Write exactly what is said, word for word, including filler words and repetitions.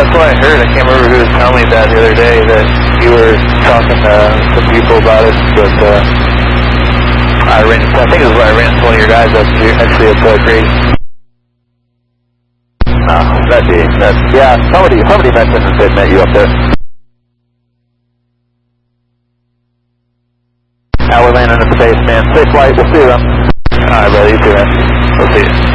that's what I heard. I can't remember who was telling me that the other day, that you were talking to some people about it, but uh, I ran, I think it was when I ran into one of your guys actually, actually at uh, Grace. Uh, that'd be, that, yeah, somebody, somebody mentioned that they'd met you up there. Now we're landing at the base, man. Safe flight, we'll see you then. Alright, brother, you too, man. We'll see you.